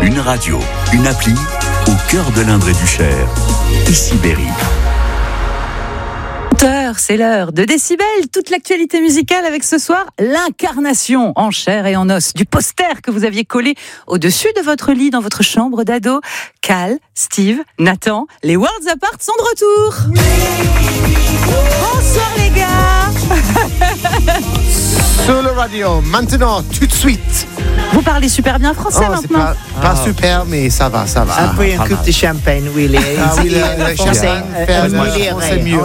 Une radio, une appli, au cœur de l'Indre et du Cher. Ici Berry. C'est l'heure de Décibel, toute l'actualité musicale avec ce soir l'incarnation en chair et en os du poster que vous aviez collé au-dessus de votre lit dans votre chambre d'ado. Cal, Steve, Nathan, les Worlds Apart sont de retour. Bonsoir les gars. Sur le radio, maintenant, tout de suite. Vous parlez super bien français maintenant. Pas super, mais ça va. Après une coupe de champagne, oui, le champagne, c'est mieux.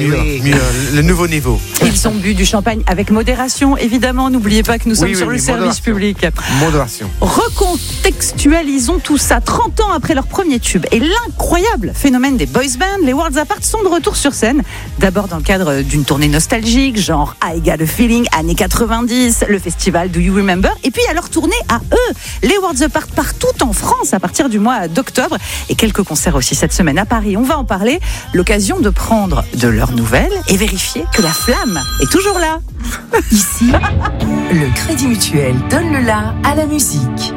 Le nouveau niveau. Ils ont bu du champagne avec modération, évidemment. N'oubliez pas que nous sommes sur le service public. Modération. Recontextualisons tout ça. 30 ans après leur premier tube et l'incroyable phénomène des boys bands, les Worlds Apart sont de retour sur scène. D'abord dans le cadre d'une tournée nostalgique, genre I Got a Feeling, années 90, le festival Do You Remember, et puis à leur tournée à eux, les Worlds Apart partout en France à partir du mois d'octobre, et quelques concerts aussi cette semaine à Paris. On va en parler, l'occasion de prendre de leurs nouvelles et vérifier que la flamme est toujours là. Ici, le Crédit Mutuel donne le la à la musique.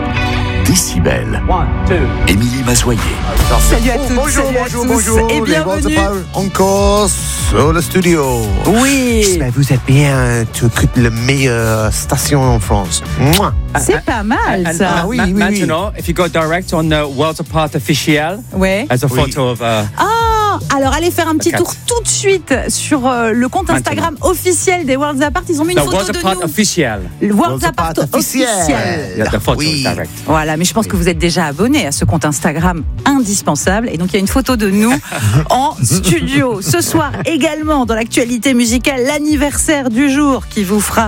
Décibel. Émilie Mazoyer. Salut à toutes, Bonjour. Et bienvenue. Encore sur le studio. Oui, J'espère que vous êtes bien. Tu écoutes la meilleure station en France. Mouah. c'est pas mal ça. Ah oui. Maintenant, if you go direct on the Worlds Apart official, Ouais. as a photo of Alors allez faire un petit tour tout de suite sur le compte Instagram officiel des Worlds Apart. Ils ont mis une the photo Worlds de Apart nous. official. Le Worlds Apart officiel. Yeah, the photo Oui. is direct. Voilà, mais je pense que vous êtes déjà abonné à ce compte Instagram indispensable. Et donc, il y a une photo de nous en studio. Ce soir, également, dans l'actualité musicale, l'anniversaire du jour qui vous fera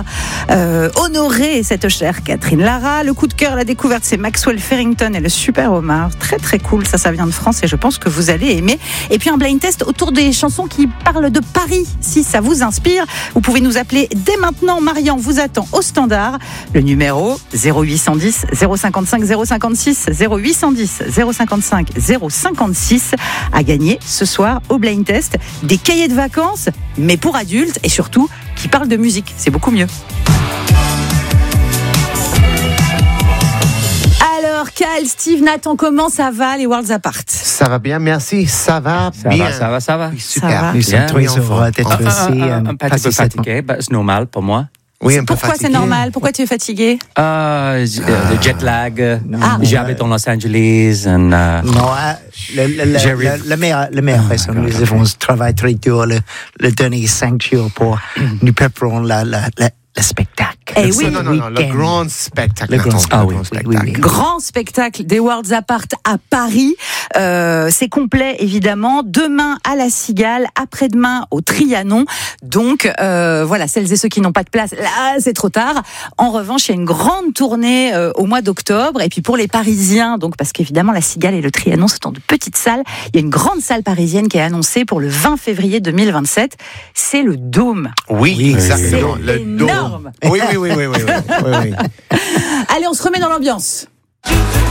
honorer cette chère Catherine Lara. Le coup de cœur, la découverte, c'est Maxwell Farrington et le Super Omar. Très, très cool. Ça vient de France et je pense que vous allez aimer. Et puis, un blind test autour des chansons qui parlent de Paris. Si ça vous inspire, vous pouvez nous appeler dès maintenant. Marian vous attend au standard. Le numéro 0810 055 056 0810 055 056 à gagner ce soir au blind test des cahiers de vacances, mais pour adultes et surtout qui parlent de musique. C'est beaucoup mieux. Alors, Cal, Steve, Nathan, comment ça va les Worlds Apart? Ça va bien, merci. Ça va bien. Ça va. Oui, super. Ça va. Nous sommes très Bien. heureux d'être ici. Un petit peu fatigué, mais c'est normal pour moi. Oui, un peu Pourquoi fatigué. c'est normal? Pourquoi tu es fatigué? Le jet lag. Ah. J'habite dans Los Angeles. Non, la meilleure raison, nous avons travaillé très dur le dernier 5 jours pour nous préparer le spectacle. Eh oui. Non, le grand spectacle. Le grand Nathan, spectacle. le grand Oui. Grand spectacle des Worlds Apart à Paris. C'est complet, évidemment. Demain à la Cigale, après-demain au Trianon. Donc, voilà, celles et ceux qui n'ont pas de place, là, c'est trop tard. En revanche, il y a une grande tournée au mois d'octobre. Et puis pour les Parisiens, donc parce qu'évidemment, la Cigale et le Trianon, ce sont de petites salles. Il y a une grande salle parisienne qui est annoncée pour le 20 février 2027. C'est le Dôme. Oui, exactement. C'est Le énorme. Dôme. Oui. Allez, on se remet dans l'ambiance.